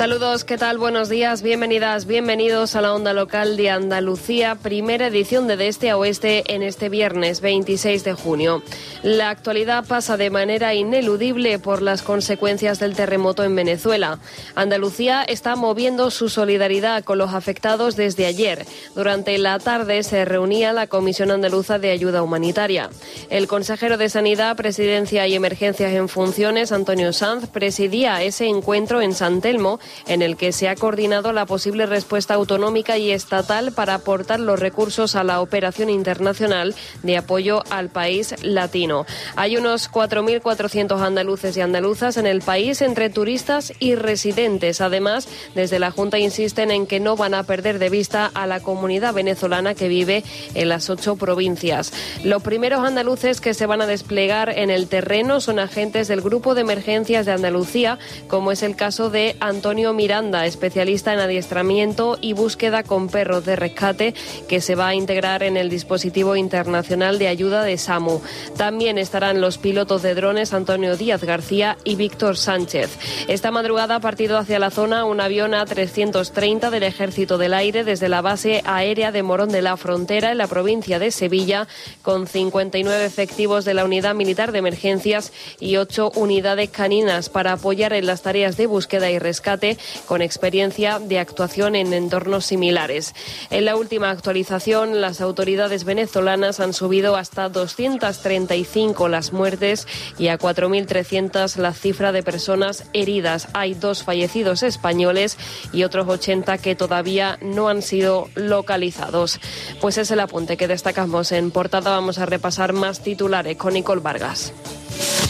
Saludos, ¿qué tal? Buenos días, bienvenidas, bienvenidos a la Onda Local de Andalucía, primera edición de Este a Oeste en este viernes 26 de junio. La actualidad pasa de manera ineludible por las consecuencias del terremoto en Venezuela. Andalucía está moviendo su solidaridad con los afectados desde ayer. Durante la tarde se reunía la Comisión Andaluza de Ayuda Humanitaria. El consejero de Sanidad, Presidencia y Emergencias en funciones, Antonio Sanz, presidía ese encuentro en San Telmo, en el que se ha coordinado la posible respuesta autonómica y estatal para aportar los recursos a la operación internacional de apoyo al país latino. Hay unos 4.400 andaluces y andaluzas en el país, entre turistas y residentes. Además, desde la Junta insisten en que no van a perder de vista a la comunidad venezolana que vive en las 8 provincias. Los primeros andaluces que se van a desplegar en el terreno son agentes del Grupo de Emergencias de Andalucía, como es el caso de Antonio Miranda, especialista en adiestramiento y búsqueda con perros de rescate, que se va a integrar en el dispositivo internacional de ayuda de SAMU. También estarán los pilotos de drones Antonio Díaz García y Víctor Sánchez. Esta madrugada ha partido hacia la zona un avión A330 del Ejército del Aire desde la base aérea de Morón de la Frontera, en la provincia de Sevilla, con 59 efectivos de la Unidad Militar de Emergencias y 8 unidades caninas para apoyar en las tareas de búsqueda y rescate, con experiencia de actuación en entornos similares. En la última actualización, las autoridades venezolanas han subido hasta 235 las muertes y a 4.300 la cifra de personas heridas. Hay 2 fallecidos españoles y otros 80 que todavía no han sido localizados. Pues es el apunte que destacamos en portada. Vamos a repasar más titulares con Nicole Vargas.